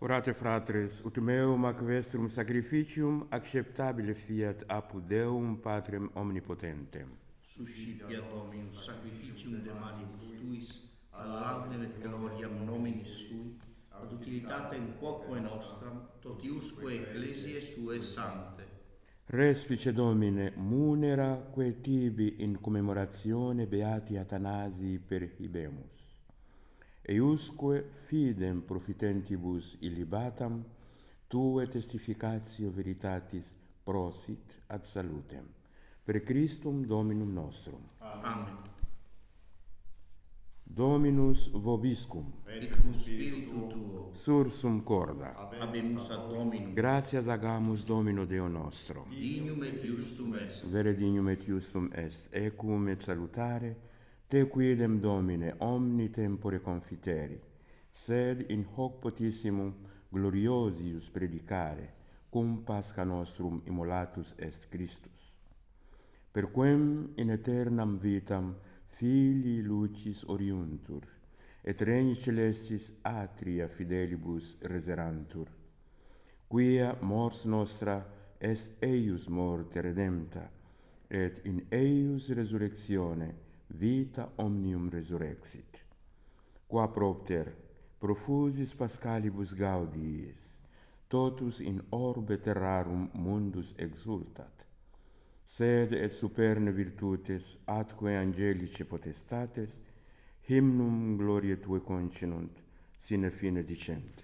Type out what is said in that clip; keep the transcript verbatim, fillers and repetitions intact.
Orate fratres, ut meum ac vestrum sacrificium acceptabile fiat apud Deum Patrem omnipotentem. Suscipia Dominus sacrificium de manibus tuis, ad laudem et gloriam nominis sui, ad utilitatem quoque nostram, totiusque ecclesiae suae sancte. Respice Domine, munera que tibi in commemoratione beati Athanasii perhibemus. Eiusque fidem profitentibus illibatam, tue testificatio veritatis prosit ad salutem. Per Christum Dominum nostrum. Amen. Dominus vobiscum. Et cum spiritu tuo. Sursum corda. Habemus ad Dominum. Gratias agamus Domino Deo nostro. Dignum et justum est. Vere dignum et justum est. Ecum et salutare, te quidem Domine omni tempore confiteri, sed in hoc potissimum gloriosius predicare, cum Pascha nostrum immolatus est Christus. Per quem in aeternam vitam filii lucis oriuntur, et regni celestis atria fidelibus reserantur, quia mors nostra est eius morte redempta, et in eius resurrectione vita omnium resurrexit. Qua propter profusis Paschalibus gaudiis, totus in orbe terrarum mundus exultat, sed et superne virtutes atque angelice potestates hymnum gloriae tue concenunt sine fine dicente.